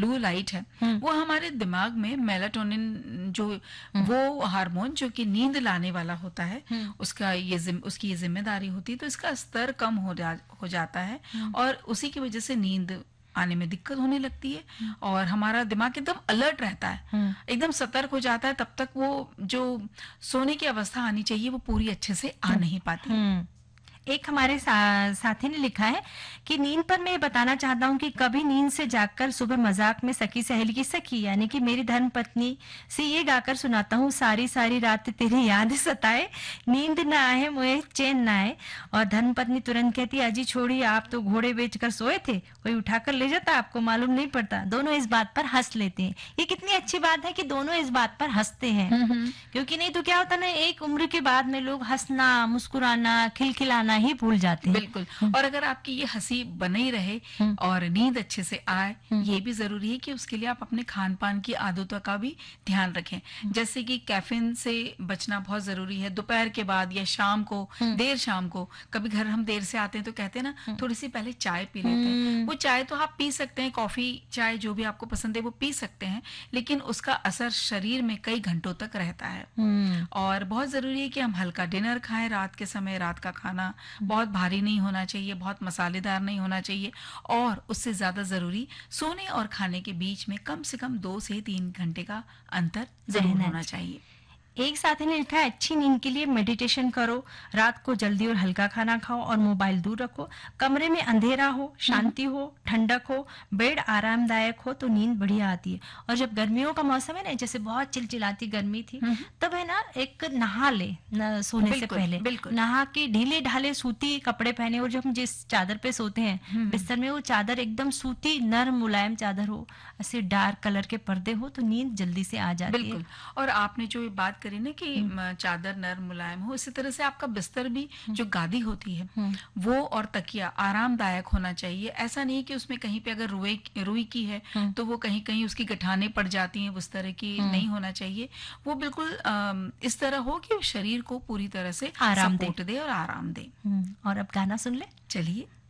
Blue light है वो हमारे दिमाग में मेलाटोनिन जो वो हार्मोन जो कि नींद लाने वाला होता है उसकी ये जिम्मेदारी होती है, तो इसका स्तर कम हो जाता है और उसी की वजह से नींद आने में दिक्कत होने लगती है और हमारा दिमाग एकदम अलर्ट रहता है, एकदम सतर्क हो जाता है। तब तक वो जो सोने की अवस्था आनी चाहिए वो पूरी अच्छे से आ नहीं पाती। एक हमारे साथी ने लिखा है कि नींद पर मैं ये बताना चाहता हूँ कि कभी नींद से जागकर सुबह मजाक में सखी सहेली की सखी यानी कि मेरी धर्म पत्नी से ये गाकर सुनाता हूँ, सारी सारी रात तेरी याद सताए, नींद ना आए मुझे चैन ना आए। और धर्म पत्नी तुरंत कहती है, अजी छोड़िए, आप तो घोड़े बेचकर सोए थे, कोई उठाकर ले जाता, आपको मालूम नहीं पड़ता। दोनों इस बात पर हंस लेते हैं। ये कितनी अच्छी बात है कि दोनों इस बात पर हंसते हैं, क्योंकि नहीं तो क्या होता ना, एक उम्र के बाद में लोग हंसना, मुस्कुराना, खिलखिलाना ही भूल जाते हैं। बिल्कुल। और अगर आपकी ये हंसी बनी रहे और नींद अच्छे से आए, ये भी जरूरी है कि उसके लिए आप अपने खान पान की आदतों का भी ध्यान रखें। जैसे कि कैफीन से बचना बहुत जरूरी है। दोपहर के बाद या शाम को, देर शाम को, कभी घर हम देर से आते हैं तो कहते हैं ना थोड़ी सी पहले चाय पी लेते हैं। वो चाय तो आप पी सकते हैं, कॉफी चाय जो भी आपको पसंद है वो पी सकते हैं, लेकिन उसका असर शरीर में कई घंटों तक रहता है। और बहुत जरूरी है कि हम हल्का डिनर खाएं रात के समय। रात का खाना बहुत भारी नहीं होना चाहिए, बहुत मसालेदार नहीं होना चाहिए, और उससे ज्यादा जरूरी सोने और खाने के बीच में कम से कम 2 से 3 घंटे का अंतर जरूर होना चाहिए। एक साथी ने लिखा है, अच्छी नींद के लिए मेडिटेशन करो, रात को जल्दी और हल्का खाना खाओ और मोबाइल दूर रखो, कमरे में अंधेरा हो, शांति हो, ठंडक हो, बेड आरामदायक हो तो नींद बढ़िया आती है। और जब गर्मियों का मौसम है ना, जैसे बहुत चिलचिलाती गर्मी थी, तब है ना एक नहा ले सोने से पहले, नहा के ढीले ढाले सूती कपड़े पहने, और जब हम जिस चादर पे सोते हैं बिस्तर में, वो चादर एकदम सूती नरम मुलायम चादर हो, ऐसे डार्क कलर के पर्दे हो, तो नींद जल्दी से आ जाती है। और आपने जो बात करी ना कि चादर नरम मुलायम हो, इसी तरह से आपका बिस्तर भी जो गादी होती है वो और तकिया आरामदायक होना चाहिए। ऐसा नहीं कि उसमें कहीं पे अगर रुई की है तो वो कहीं कहीं उसकी गठाने पड़ जाती हैं, उस तरह की नहीं होना चाहिए। वो बिल्कुल इस तरह हो कि शरीर को पूरी तरह से आराम दे और आराम दे। और अब गाना सुन ले, चलिए।